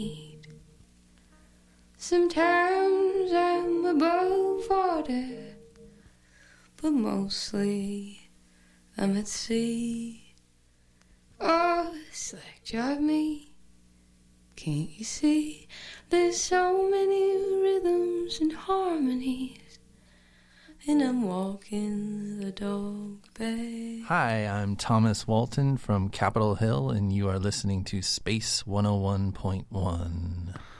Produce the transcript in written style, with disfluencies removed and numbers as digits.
Sometimes I'm above water, but mostly I'm at sea. Oh, slack drive me, can't you see? There's so many rhythms and harmonies, and I'm walking the dog bed. Hi, I'm Thomas Walton from Capitol Hill, and you are listening to Space 101.1.